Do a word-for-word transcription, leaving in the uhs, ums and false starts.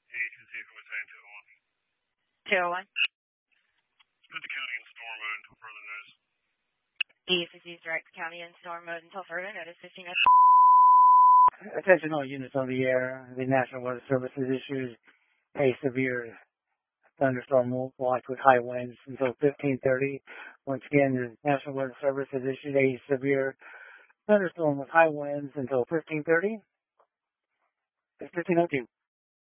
Agency from a ten two one. two oh one. Put the county in storm mode until further notice. E S S U's direct county in storm mode until further notice. fifteen oh. Attention all units on the air. The National Weather Service has issued a severe thunderstorm watch with high winds until fifteen thirty. Once again, the National Weather Service has issued a severe thunderstorm with high winds until fifteen thirty. It's fifteen oh two.